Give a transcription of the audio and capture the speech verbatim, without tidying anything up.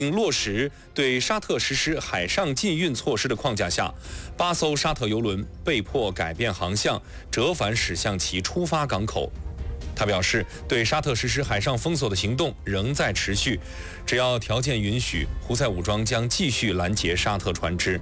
落实对沙特实施海上禁运措施的框架下，八艘沙特邮轮被迫改变航向，折返驶向其出发港口。他表示，对沙特实施海上封锁的行动仍在持续，只要条件允许，胡塞武装将继续拦截沙特船只。